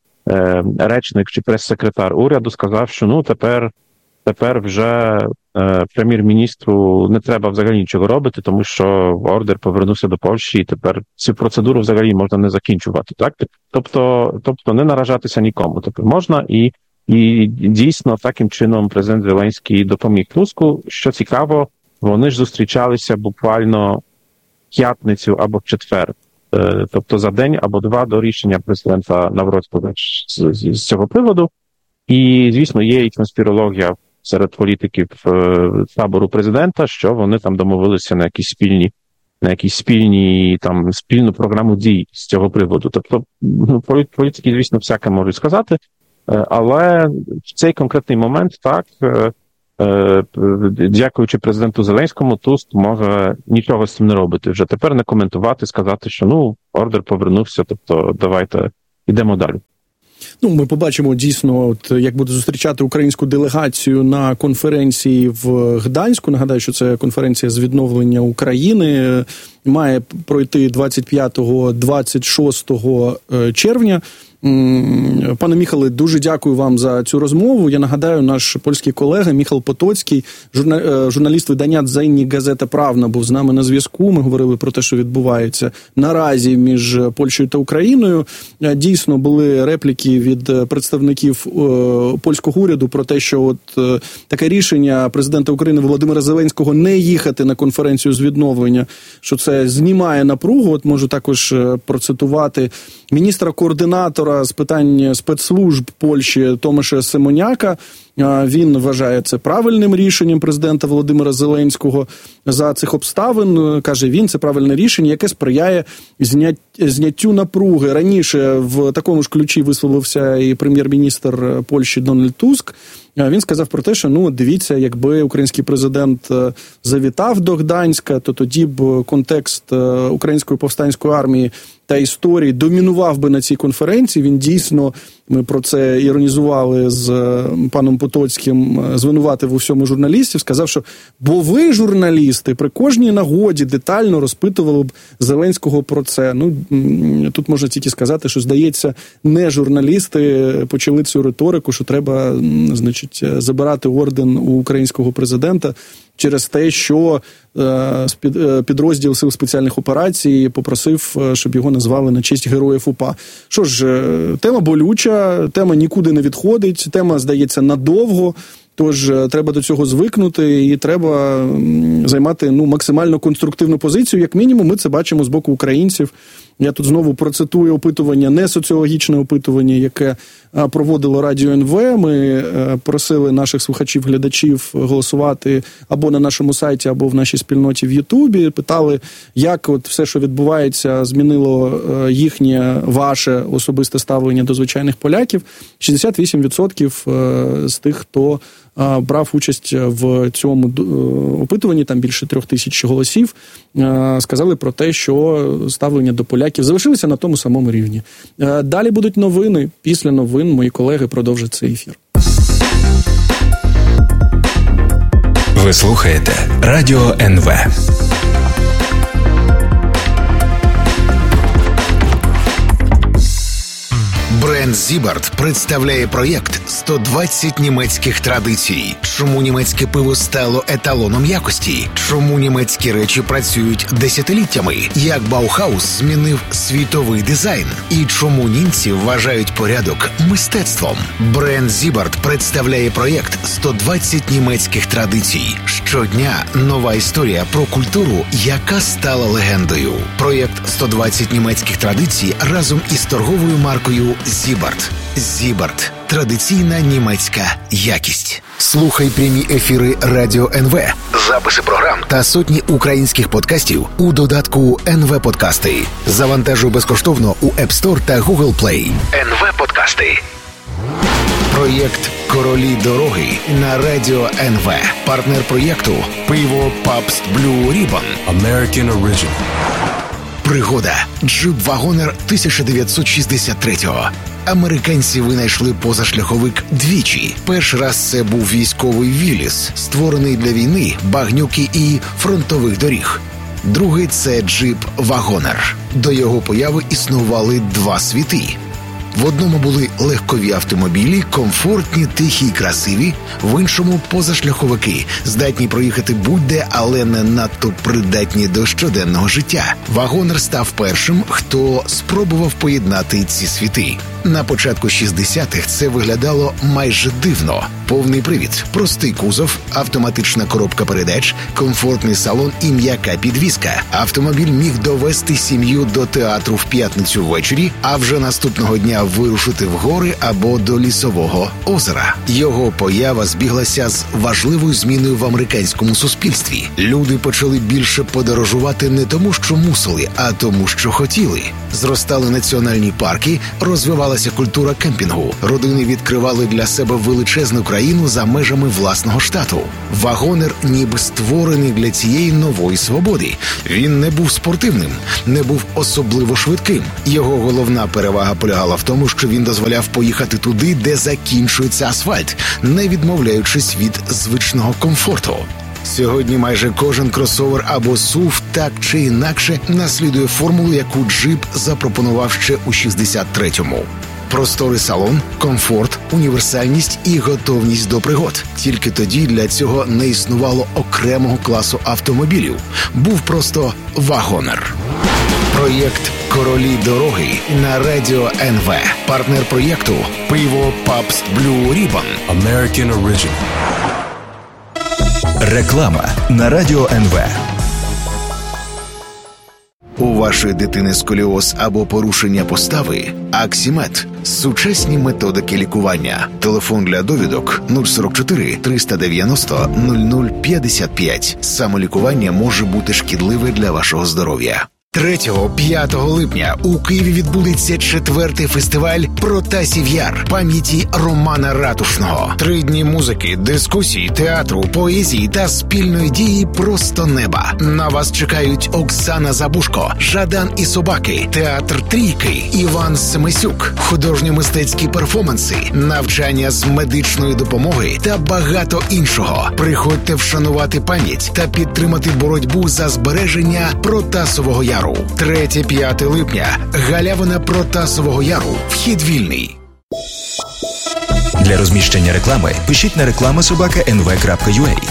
речник чи прес-секретар уряду сказав, що ну тепер, тепер вже прем'єр-міністру не треба взагалі нічого робити, тому що ордер повернувся до Польщі і тепер цю процедуру взагалі можна не закінчувати. Так? Тобто, тобто не наражатися нікому. Тобто можна і, і дійсно таким чином президент Зеленський допоміг Туску. Що цікаво, вони ж зустрічалися буквально п'ятницю або в четвер. Тобто за день або два до рішення президента Навроцького з, з, з цього приводу. І, звісно, є і конспірологія серед політиків табору президента, що вони там домовилися на якісь спільні, на якісь спільні, там, спільну програму дій з цього приводу. Тобто, ну, політики, звісно, всяке можуть сказати, але в цей конкретний момент, так, дякуючи президенту Зеленському, Туск може нічого з цим не робити. Вже тепер не коментувати, сказати, що, ну, ордер повернувся, тобто давайте йдемо далі. Ну, ми побачимо дійсно, от як буде зустрічати українську делегацію на конференції в Гданську. Нагадаю, що це конференція з відновлення України. Має пройти двадцять п'ятого - двадцять шостого червня. Пане Міхале, дуже дякую вам за цю розмову. Я нагадаю, наш польський колега Міхал Потоцький, журналіст видання «Дзенні Газета Правна», був з нами на зв'язку. Ми говорили про те, що відбувається наразі між Польщею та Україною. Дійсно, були репліки від представників польського уряду про те, що от таке рішення президента України Володимира Зеленського не їхати на конференцію з відновлення, що це знімає напругу. От можу також процитувати міністра-координатора з питань спецслужб Польщі Томаша Симоняка. Він вважає це правильним рішенням президента Володимира Зеленського. За цих обставин, каже він, це правильне рішення, яке сприяє зняттю напруги. Раніше в такому ж ключі висловився і прем'єр-міністр Польщі Дональд Туск. Він сказав про те, що, ну, дивіться, якби український президент завітав до Гданська, то тоді б контекст української повстанської армії та історії домінував би на цій конференції. Він дійсно, ми про це іронізували з паном Потоцьким, звинуватив у всьому журналістів, сказав, що бо ви, журналісти, при кожній нагоді детально розпитували б Зеленського про це. Ну, тут можна тільки сказати, що, здається, не журналісти почали цю риторику, що треба, значить, забирати орден у українського президента через те, що підрозділ Сил спеціальних операцій попросив, щоб його назвали на честь героїв УПА. Що ж, тема болюча, тема нікуди не відходить, тема, здається, надовго, тож треба до цього звикнути і треба займати, ну, максимально конструктивну позицію. Як мінімум, ми це бачимо з боку українців. Я тут знову процитую опитування, не соціологічне опитування, яке проводило Радіо ен ве. Ми просили наших слухачів-глядачів голосувати або на нашому сайті, або в нашій спільноті в Ютубі. Питали, як от все, що відбувається, змінило їхнє, ваше особисте ставлення до звичайних поляків. шістдесят вісім відсотків з тих, хто брав участь в цьому опитуванні, там більше трьох тисяч голосів, сказали про те, що ставлення до поляків залишилися на тому самому рівні. Далі будуть новини. Після новин мої колеги продовжать цей ефір. Ви слухаєте Радіо ен ве. Бренд Зібарт представляє проєкт «сто двадцять німецьких традицій». Чому німецьке пиво стало еталоном якості? Чому німецькі речі працюють десятиліттями? Як Баухаус змінив світовий дизайн? І чому німці вважають порядок мистецтвом? Бренд Зібарт представляє проєкт «сто двадцять німецьких традицій». Щодня нова історія про культуру, яка стала легендою. Проєкт «сто двадцять німецьких традицій» разом із торговою маркою Зібарт. Зібарт. Традиційна німецька якість. Слухай прямі ефіри Радіо ен ве, записи програм та сотні українських подкастів у додатку ен ве Подкасти. Завантажуй безкоштовно у App Store та Google Play. ен ве Подкасти. Проєкт «Королі дороги» на Радіо ен ве. Партнер проєкту «Пиво Пабст Блю Рібон». American Original. Пригода. Джип Вагонер тисяча дев'ятсот шістдесят третього. Американці винайшли позашляховик двічі. Перший раз це був військовий Вілліс, створений для війни, багнюки і фронтових доріг. Другий – це джип Вагонер. До його появи існували два світи. В одному були легкові автомобілі, комфортні, тихі й красиві, в іншому – позашляховики, здатні проїхати будь-де, але не надто придатні до щоденного життя. Вагонер став першим, хто спробував поєднати ці світи. На початку шістдесятих це виглядало майже дивно. Повний привід, простий кузов, автоматична коробка передач, комфортний салон і м'яка підвізка. Автомобіль міг довести сім'ю до театру в п'ятницю ввечері, а вже наступного дня вирушити в гори або до лісового озера. Його поява збіглася з важливою зміною в американському суспільстві. Люди почали більше подорожувати не тому, що мусили, а тому, що хотіли. Зростали національні парки, розвивалася культура кемпінгу. Родини відкривали для себе величезну країну за межами власного штату. Вагонер ніби створений для цієї нової свободи. Він не був спортивним, не був особливо швидким. Його головна перевага полягала в тому, що він дозволяв поїхати туди, де закінчується асфальт, не відмовляючись від звичного комфорту. Сьогодні майже кожен кросовер або сув так чи інакше наслідує формулу, яку Jeep запропонував ще у шістдесят третьому. Просторий салон, комфорт, універсальність і готовність до пригод. Тільки тоді для цього не існувало окремого класу автомобілів. Був просто вагонер. Проєкт «Королі дороги» на радіо ен ве. Партнер проєкту – пиво Pabst Blue Ribbon. American Original. Реклама на радіо ен ве. У вашої дитини сколіоз або порушення постави? Аксімед. Сучасні методики лікування. Телефон для довідок нуль сорок чотири триста дев'яносто нуль нуль п'ятдесят п'ять. Самолікування може бути шкідливе для вашого здоров'я. третього-п'ятого липня у Києві відбудеться четвертий фестиваль «Протасів Яр» пам'яті Романа Ратушного. Три дні музики, дискусій, театру, поезії та спільної дії просто неба. На вас чекають Оксана Забушко, Жадан і собаки, театр Трійки, Іван Семисюк, художньо-мистецькі перформанси, навчання з медичної допомоги та багато іншого. Приходьте вшанувати пам'ять та підтримати боротьбу за збереження Протасового Яру. третє-п'яте липня. Галявина Протасового Яру. Вхід вільний. Для розміщення реклами пишіть на реклама собака ен ве крапка ю а.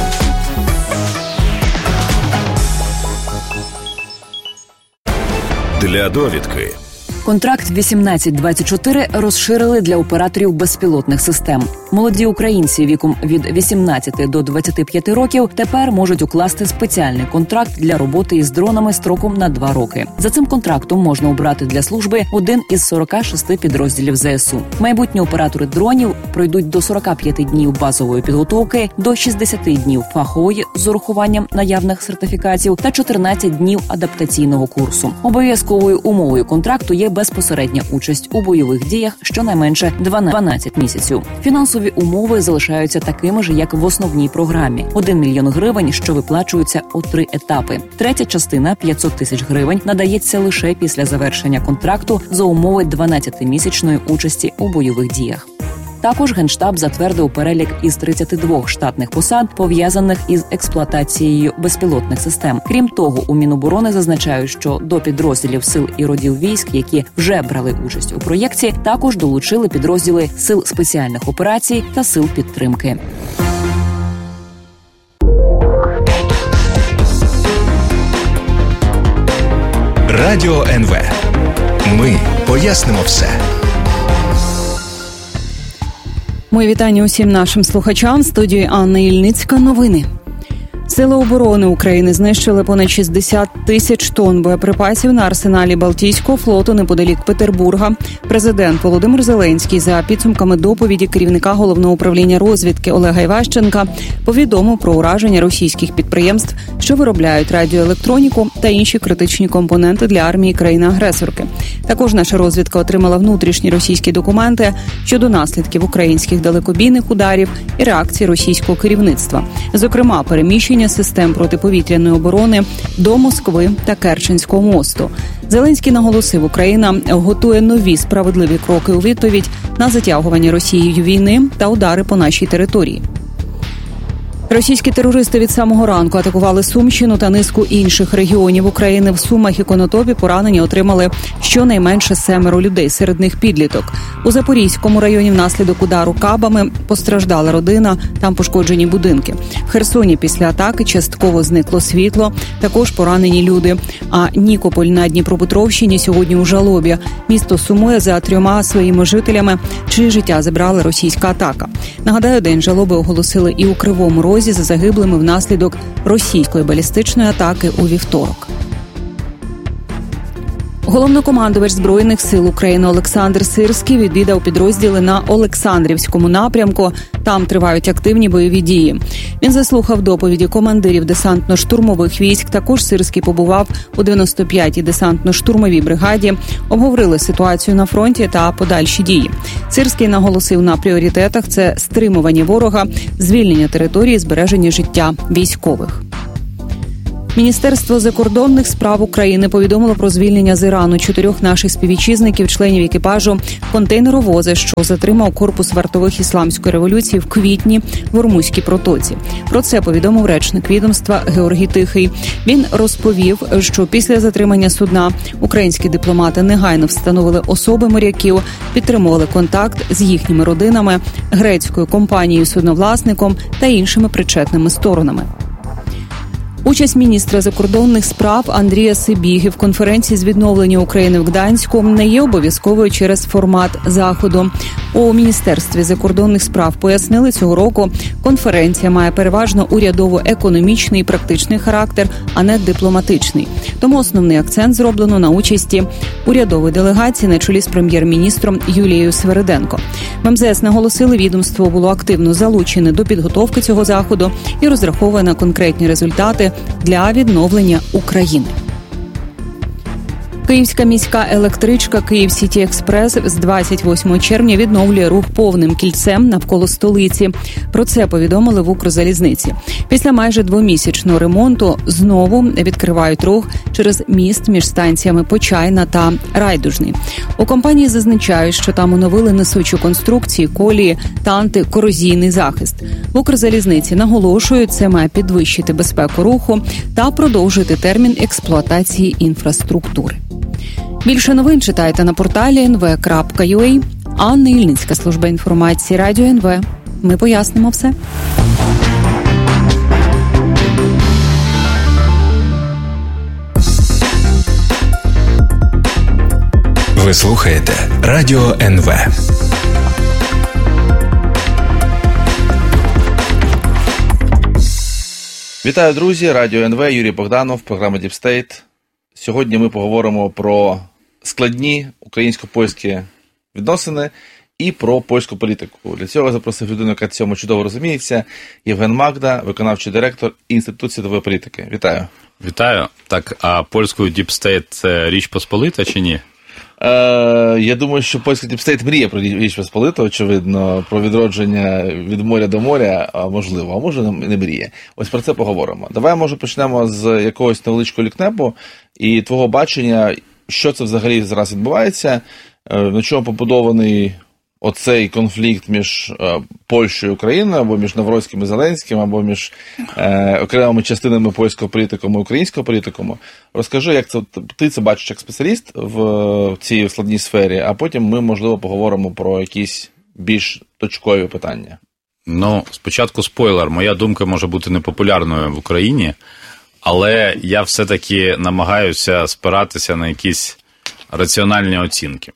Для довідки. Контракт вісімнадцять двадцять чотири розширили для операторів безпілотних систем. Молоді українці віком від вісімнадцяти до двадцяти п'яти років тепер можуть укласти спеціальний контракт для роботи із дронами строком на два роки. За цим контрактом можна обрати для служби один із сорока шести підрозділів зе ес у. Майбутні оператори дронів пройдуть до сорока п'яти днів базової підготовки, до шістдесяти днів фахової з урахуванням наявних сертифікацій та чотирнадцять днів адаптаційного курсу. Обов'язковою умовою контракту є безпосередня участь у бойових діях щонайменше дванадцять місяців. Фінансові умови залишаються такими ж, як в основній програмі. один мільйон гривень, що виплачуються у три етапи. Третя частина – п'ятсот тисяч гривень надається лише після завершення контракту за умови дванадцятимісячної участі у бойових діях. Також Генштаб затвердив перелік із тридцяти двох штатних посад, пов'язаних із експлуатацією безпілотних систем. Крім того, у Міноборони зазначають, що до підрозділів сил і родів військ, які вже брали участь у проєкті, також долучили підрозділи сил спеціальних операцій та сил підтримки. Радіо ен ве. Ми пояснимо все. Мої вітання усім нашим слухачам. В студії Анна Ільницька. Новини. Сили оборони України знищили понад шістдесят тисяч тонн боєприпасів на арсеналі Балтійського флоту неподалік Петербурга. Президент Володимир Зеленський за підсумками доповіді керівника Головного управління розвідки Олега Іващенка повідомив про ураження російських підприємств, що виробляють радіоелектроніку та інші критичні компоненти для армії країни-агресорки. Також наша розвідка отримала внутрішні російські документи щодо наслідків українських далекобійних ударів і реакції російського керівництва. Зокрема, переміщення систем протиповітряної оборони до Москви та Керченського мосту. Зеленський наголосив, Україна готує нові справедливі кроки у відповідь на затягування Росією війни та удари по нашій території. Російські терористи від самого ранку атакували Сумщину та низку інших регіонів України. В Сумах і Конотопі поранення отримали щонайменше семеро людей, серед них підліток. У Запорізькому районі внаслідок удару кабами постраждала родина, там пошкоджені будинки. В Херсоні після атаки частково зникло світло, також поранені люди. А Нікополь на Дніпропетровщині сьогодні у жалобі. Місто сумує за трьома своїми жителями, чиї життя забрала російська атака. Нагадаю, день жалоби оголосили і у Кривому Розі за загиблими внаслідок російської балістичної атаки у вівторок. Головнокомандувач Збройних сил України Олександр Сирський відвідав підрозділи на Олександрівському напрямку. Там тривають активні бойові дії. Він заслухав доповіді командирів десантно-штурмових військ. Також Сирський побував у дев'яносто п'ятій десантно-штурмовій бригаді. Обговорили ситуацію на фронті та подальші дії. Сирський наголосив на пріоритетах – це стримування ворога, звільнення території, збереження життя військових. Міністерство закордонних справ України повідомило про звільнення з Ірану чотирьох наших співвітчизників, членів екіпажу контейнеровоза, що затримав корпус вартових ісламської революції в квітні в Ормузькій протоці. Про це повідомив речник відомства Георгій Тихий. Він розповів, що після затримання судна українські дипломати негайно встановили особи моряків, підтримували контакт з їхніми родинами, грецькою компанією-судновласником та іншими причетними сторонами. Участь міністра закордонних справ Андрія Сибіги в конференції з відновлення України в Гданську не є обов'язковою через формат заходу. У Міністерстві закордонних справ пояснили, цього року конференція має переважно урядово-економічний і практичний характер, а не дипломатичний. Тому основний акцент зроблено на участі урядової делегації на чолі з прем'єр-міністром Юлією Свериденко. В ем зе ес наголосили, відомство було активно залучене до підготовки цього заходу і розраховує на конкретні результати для відновлення України. Київська міська електричка «Київ-Сіті-Експрес» з двадцять восьмого червня відновлює рух повним кільцем навколо столиці. Про це повідомили в Укрзалізниці. Після майже двомісячного ремонту знову відкривають рух через міст між станціями Почайна та Райдужний. У компанії зазначають, що там оновили несучу конструкції, колії та антикорозійний захист. В Укрзалізниці наголошують, це має підвищити безпеку руху та продовжити термін експлуатації інфраструктури. Більше новин читайте на порталі ен ве крапка ю а. Анна Ільницька, служба інформації, Радіо ен ве. Ми пояснимо все. Ви слухаєте Радіо ен ве. Вітаю, друзі! Радіо ен ве, Юрій Богданов, програма Deep State. Сьогодні ми поговоримо про складні українсько-польські відносини і про польську політику. Для цього я запросив людину, яка цьому чудово розуміється, Євген Магда, виконавчий директор Інституту світової політики. Вітаю. Вітаю. Так, а польською Deep State – це Річ Посполита чи ні? Е, я думаю, що польський Deep State мріє про Річ Посполиту, очевидно, про відродження від моря до моря, а можливо, а може не мріє. Ось про це поговоримо. Давай, може, почнемо з якогось невеличкого лікнепу і твого бачення, що це взагалі зараз відбувається, на чому побудований оцей конфлікт між е, Польщею і Україною, або між Навроцьким і Зеленським, або між е, окремими частинами польського політикуму і українського політикуму. Розкажи, як це ти це бачиш як спеціаліст в, в цій складній сфері, а потім ми, можливо, поговоримо про якісь більш точкові питання. Ну, спочатку спойлер. Моя думка може бути непопулярною в Україні, але я все-таки намагаюся спиратися на якісь раціональні оцінки.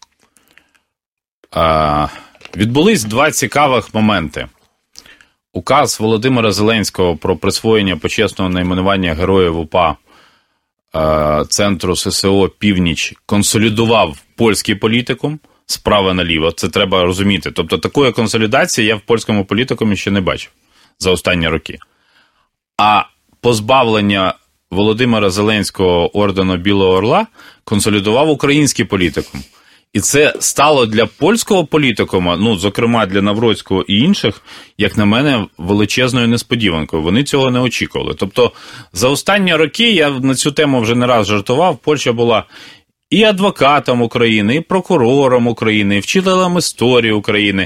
А, відбулись два цікавих моменти. Указ Володимира Зеленського про присвоєння почесного найменування Героїв УПА а, Центру ес ес о «Північ» консолідував польський політикум справа наліво. Це треба розуміти. Тобто такої консолідації я в польському політикумі ще не бачив за останні роки. А позбавлення Володимира Зеленського ордену Білого Орла консолідував український політикум. І це стало для польського політикума, ну, зокрема для Навроцького і інших, як на мене, величезною несподіванкою. Вони цього не очікували. Тобто за останні роки, я на цю тему вже не раз жартував, Польща була і адвокатом України, і прокурором України, і вчителем історії України.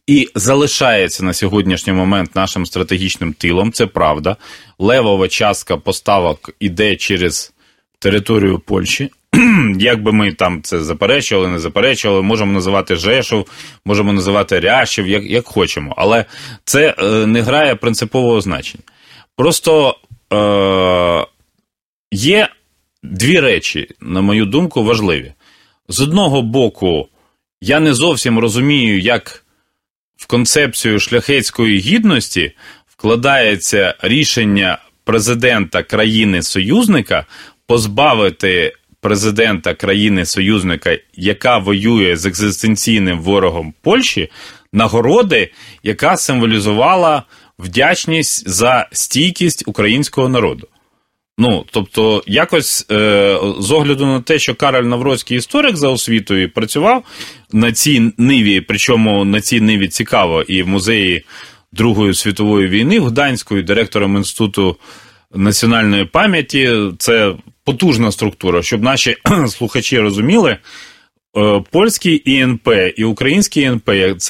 і залишається на сьогоднішній момент нашим стратегічним тилом, це правда. Левова частка поставок іде через територію Польщі. Як би ми там це заперечували, не заперечували, можемо називати Жешов, можемо називати Рящів, як, як хочемо. Але це е, не грає принципового значення. Просто е, є дві речі, на мою думку, важливі. З одного боку, я не зовсім розумію, як в концепцію шляхетської гідності вкладається рішення президента країни-союзника позбавити президента країни-союзника, яка воює з екзистенційним ворогом Польщі, нагороди, яка символізувала вдячність за стійкість українського народу. Ну, тобто, якось е, з огляду на те, що Кароль Навроцький історик за освітою працював на цій ниві, причому на цій ниві цікаво, і в музеї Другої світової війни в Гданську, і директором Інституту національної пам'яті, це потужна структура, щоб наші слухачі розуміли, польський ІНП і український ІНП